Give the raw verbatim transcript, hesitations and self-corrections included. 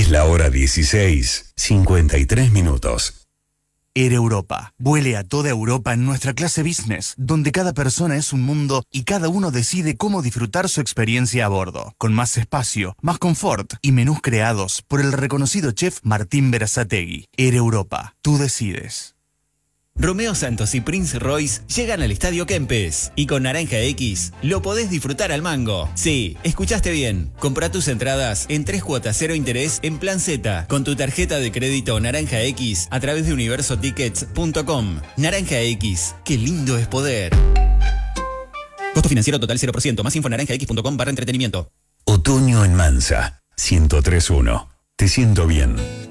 Es la hora dieciséis, cincuenta y tres minutos. Air Europa. Vuele a toda Europa en nuestra clase business, donde cada persona es un mundo y cada uno decide cómo disfrutar su experiencia a bordo. Con más espacio, más confort y menús creados por el reconocido chef Martín Berazategui. Air Europa. Tú decides. Romeo Santos y Prince Royce llegan al Estadio Kempes y con Naranja X lo podés disfrutar al mango. Sí, escuchaste bien. Comprá tus entradas en tres cuotas cero interés en Plan Z con tu tarjeta de crédito Naranja X a través de universo tickets punto com. Naranja X, qué lindo es poder. Costo financiero total cero por ciento. Más info en naranja x punto com barra entretenimiento. Otoño en Mansa, ciento tres punto uno. Te siento bien.